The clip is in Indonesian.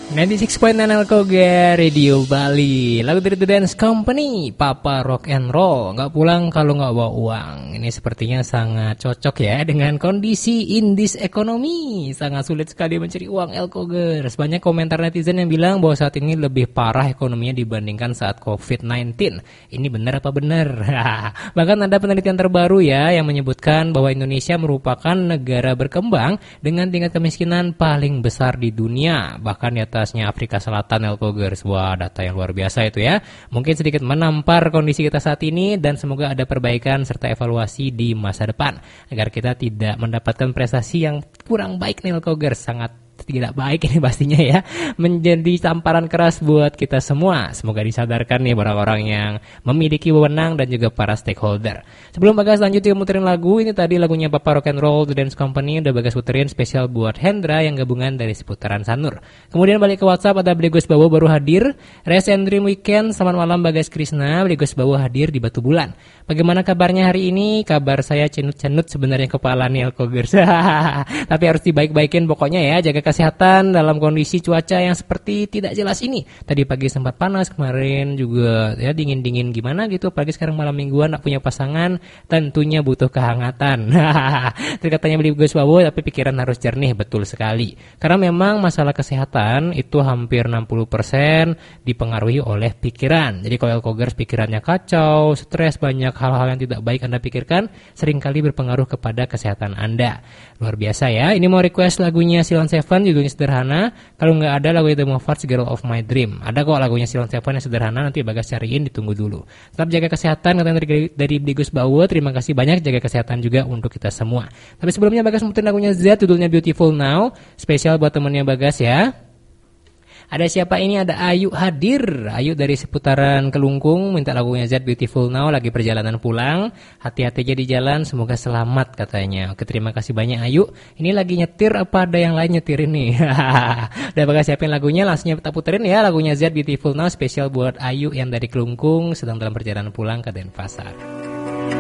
96.9 Alkoga Radio Bali. Lagu dari The Dance Company, Papa Rock and Roll. Nggak pulang kalau nggak bawa uang. Ini sepertinya sangat cocok ya dengan kondisi in this economy. Sangat sulit sekali mencari uang Alkogers. Banyak komentar netizen yang bilang bahwa saat ini lebih parah ekonominya dibandingkan saat COVID-19. Ini benar apa benar? Bahkan ada penelitian terbaru ya yang menyebutkan bahwa Indonesia merupakan negara berkembang dengan tingkat kemiskinan paling besar di dunia. Bahkan di atasnya Afrika Selatan, Alkogers. Wah, data yang luar biasa itu ya. Mungkin sedikit menampar kondisi kita saat ini dan semoga ada perbaikan serta evaluasi di masa depan agar kita tidak mendapatkan prestasi yang kurang baik nih Alkogers. Sangat tidak baik ini pastinya ya, menjadi tamparan keras buat kita semua. Semoga disadarkan nih orang-orang yang memiliki wewenang dan juga para stakeholder. Sebelum Bagas lanjut ke muterin lagu, ini tadi lagunya Papa Rock and Roll The Dance Company udah Bagas puterin spesial buat Hendra yang gabungan dari seputaran Sanur. Kemudian balik ke WhatsApp, ada Beli Gus Bawo baru hadir. Rest and Dream Weekend, selamat malam Bagas Krisna. Beli Gus Bawo hadir di Batu Bulan. Bagaimana kabarnya hari ini? Kabar saya cenut-cenut sebenarnya kepala nih Alkogers. Tapi harus dibaik-baikin pokoknya ya, jaga kesehatan dalam kondisi cuaca yang seperti tidak jelas ini. Tadi pagi sempat panas, kemarin juga ya dingin-dingin gimana gitu. Apalagi sekarang malam mingguan nak punya pasangan, tentunya butuh kehangatan. Katanya Beli Gus Bawo, tapi pikiran harus jernih, betul sekali. Karena memang masalah kesehatan itu hampir 60% dipengaruhi oleh pikiran. Jadi kalau Alkogers pikirannya kacau, stres, banyak hal-hal yang tidak baik Anda pikirkan, seringkali berpengaruh kepada kesehatan Anda. Luar biasa ya. Ini mau request lagunya Silon Seven, judulnya sederhana. Kalau nggak ada lagu The Moffats, Girl of My Dream. Ada kok lagunya Silon Seven yang sederhana, nanti Bagas cariin, ditunggu dulu. Tetap jaga kesehatan, katanya dari Beli Gus Bawo. Terima kasih banyak, jaga kesehatan juga untuk kita semua. Tapi sebelumnya Bagas muterin lagunya Z, judulnya Beautiful Now. Spesial buat temennya Bagas ya. Ada siapa ini? Ada Ayu hadir. Ayu dari seputaran Kelungkung minta lagunya Z Beautiful Now, lagi perjalanan pulang. Hati-hati aja di jalan, semoga selamat katanya. Oke, terima kasih banyak Ayu. Ini lagi nyetir apa ada yang lain nyetir ini? Udah Bagas siapin lagunya, langsung kita puterin ya lagunya Z Beautiful Now spesial buat Ayu yang dari Kelungkung sedang dalam perjalanan pulang ke Denpasar.